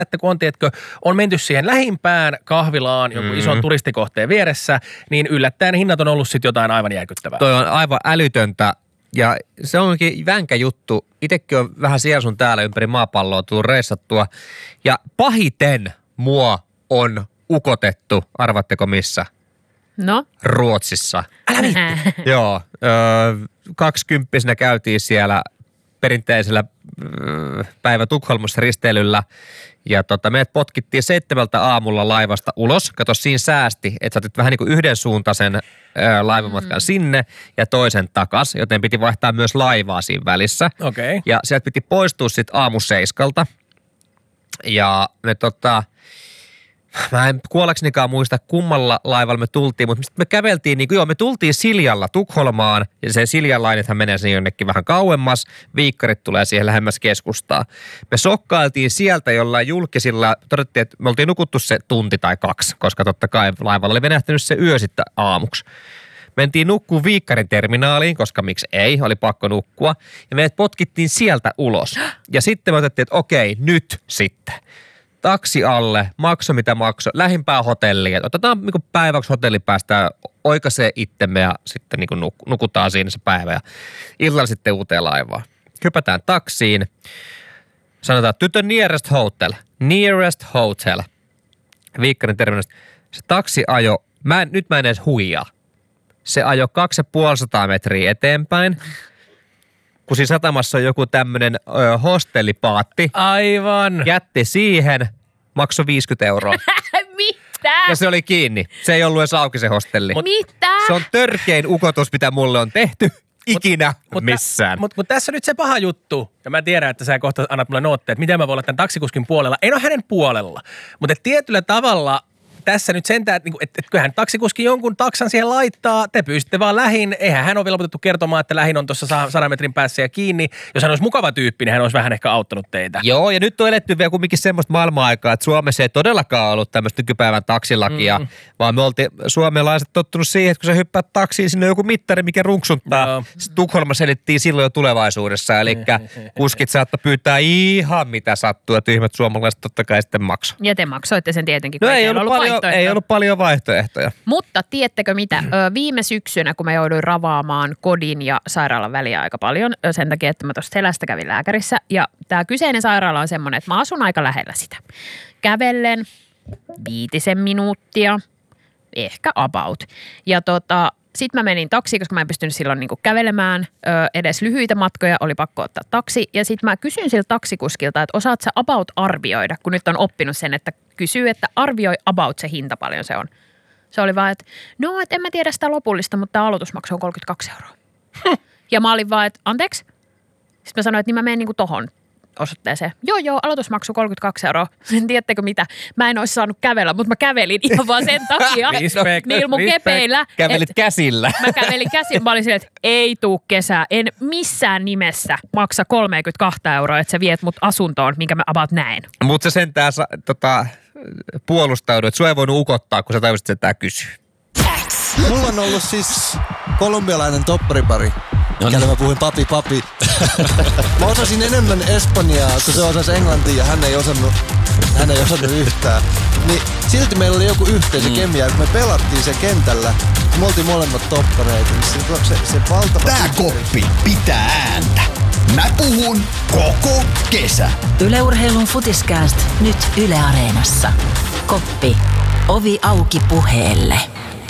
että kun on menty siihen lähimpään kahvilaan jonkun ison turistikohteen vieressä, niin yllättäen hinnat on ollut sitten jotain aivan järkyttävää. Toi on aivan älytöntä ja se onkin vänkä juttu. Itsekin on vähän siellä sun täällä ympäri maapalloa tullut reissattua ja pahiten mua on ukotettu, arvatteko missä? No? Ruotsissa. Älä viitti. Joo, 20-vuotiaana käytiin siellä perinteisellä päivä Tukholmassa risteilyllä ja meidät potkittiin 7 aamulla laivasta ulos. Kato, siinä säästi, että sä otit vähän niin kuin yhdensuuntaisen laivamatkan sinne ja toisen takas, joten piti vaihtaa myös laivaa siinä välissä. Okei. Ja sieltä piti poistua sitten aamu 7. Ja me mä en kuollaksenikaan muista kummalla laivalla me tultiin, mutta me käveltiin, me tultiin Siljalla Tukholmaan ja se Siljan lainethan menee sinne jonnekin vähän kauemmas, viikkarit tulee siihen lähemmäs keskustaa. Me sokkailtiin sieltä jollain julkisilla, todettiin, että me oltiin nukuttu se tunti tai 2, koska totta kai laivalla oli venähtänyt se yö sitten aamuksi. Mentiin nukkuu Viikkarin terminaaliin, koska miksi ei, oli pakko nukkua ja meidät potkittiin sieltä ulos. Ja sitten me otettiin, että okei, nyt sitten. Taksi alle, makso mitä makso, lähimpää hotellia. Otetaan niin päiväksi hotelli, päästään oikaisee itsemme ja sitten niin nukutaan siinä se päivä ja illalla sitten uuteen laivaan. Hypätään taksiin, sanotaan to the nearest hotel. Viikkarin terminaalista. Se taksi ajo, nyt mä en edes huijaa. Se ajo 250 metriä eteenpäin. Kun siinä satamassa on joku tämmönen hostellipaatti. Aivan. Jätti siihen, maksoi 50 €. Mitä? Ja se oli kiinni. Se ei ollut edes auki se hostelli. Mitä? Se on törkein ukotus, mitä mulle on tehty ikinä missään. Mutta tässä on nyt se paha juttu. Ja mä tiedän, että sä kohta annat mulle nootteet, miten mä voin olla tämän taksikuskin puolella. En ole hänen puolella. Mutta tietyllä tavalla tässä nyt sentään, että kyllähän taksikuski jonkun taksan siihen laittaa, te pyysitte vaan lähin. Eihän hän ole vielä opetettu kertomaan, että lähin on tuossa 100 metrin päässä ja kiinni. Jos hän olisi mukava tyyppi, niin hän olisi vähän ehkä auttanut teitä. Joo, ja nyt on eletty vielä kumminkin semmoista maailman-aikaa, että Suomessa ei todellakaan ollut tämmöistä nykypäivän taksilakia, vaan me oltiin suomalaiset tottunut siihen, että kun sä hyppäät taksiin, sinne on joku mittari, mikä runksunttaa. Tukholmassa selittiin silloin jo tulevaisuudessa, eli kuskit saattoi pyytää ihan mitä sattuu, ja tyhmät suomalaiset totta kai sitten maksoi. Ja te maksoitte sen tietenkin, kun ei ollut paljon vaihtoehtoja. Mutta tiedättekö mitä? Viime syksynä, kun mä jouduin ravaamaan kodin ja sairaalan väliä aika paljon, sen takia, että mä tuosta selästä kävin lääkärissä. Ja tää kyseinen sairaala on semmoinen, että mä asun aika lähellä sitä. Kävellen 5 minuuttia, ehkä about. Ja sitten mä menin taksiin, koska mä en pystynyt silloin niinku kävelemään edes lyhyitä matkoja, oli pakko ottaa taksi. Ja sitten mä kysyin siltä taksikuskilta, että osaat sä about arvioida, kun nyt on oppinut sen, että kysyy, että arvioi about se hinta paljon se on. Se oli vaan, että no, et en mä tiedä sitä lopullista, mutta tämä aloitusmaksu on 32 €. Ja mä olin vaan, että anteeksi? Sitten mä sanoin, että niin mä menen niinku tohon osoitteeseen. Joo, aloitusmaksu 32 €. Sen tiedättekö mitä? Mä en olisi saanut kävellä, mutta mä kävelin ihan vaan sen takia. Niillä mun kepeillä. Kävelit käsillä. Mä kävelin käsillä. Mä olin silleen, että ei tuu kesää. En missään nimessä maksa 32 €, että sä viet mut asuntoon, minkä mä about näen. Mutta sä sentään puolustaudut, että sua ei voinut ukottaa, kun sä tajusit, että tää kysyy. Mulla on ollut siis kolumbialainen topparipari. Kelle mä puhuin papi. Mä osasin enemmän espanjaa, kun se osasi englantia ja hän ei osannut yhtään. Niin silti meillä oli joku yhteisökemia, kun me pelattiin se kentällä. Me oltiin molemmat toppareita, niin se valtava... Tää koppi pitää ääntä. Mä puhun koko kesä. Yle Urheilun Futiskääst nyt Yle Areenassa. Koppi. Ovi auki puheelle.